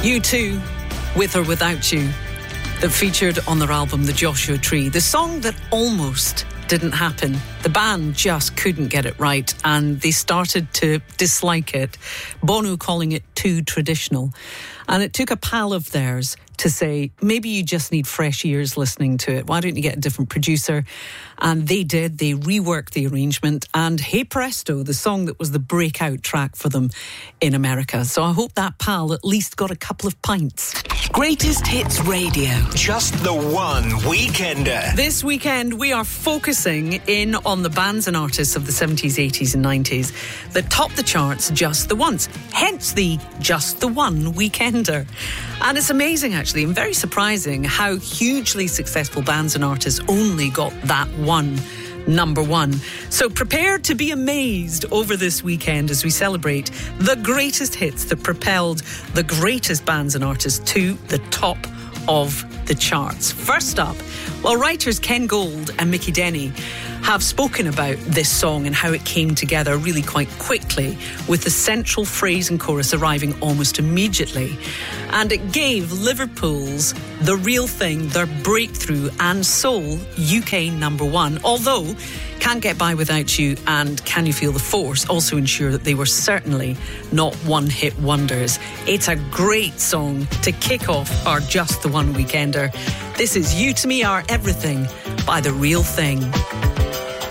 U2, With or Without You, that featured on their album The Joshua Tree. The song that almost didn't happen. The band just couldn't get it right and they started to dislike it. Bono calling it too traditional. And it took a pal of theirs to say, maybe you just need fresh ears listening to it. Why don't you get a different producer? And they did. They reworked the arrangement. And hey presto, the song that was the breakout track for them in America. So I hope that pal at least got a couple of pints. Greatest Hits Radio. Just the one weekender. This weekend, we are focusing in on the bands and artists of the 70s, 80s and 90s that topped the charts just the once. Hence the Just the One Weekender. And it's amazing, actually, and very surprising how hugely successful bands and artists only got that one number one. So prepare to be amazed over this weekend as we celebrate the greatest hits that propelled the greatest bands and artists to the top of the charts. First up, well, writers Ken Gold and Mickey Denny have spoken about this song and how it came together really quite quickly, with the central phrase and chorus arriving almost immediately. And it gave Liverpool's The Real Thing their breakthrough and sole UK number one, although Can't Get By Without You and Can You Feel the Force also ensure that they were certainly not one-hit wonders. It's a great song to kick off our Just the One Weekender. This is You to Me Are Everything by The Real Thing.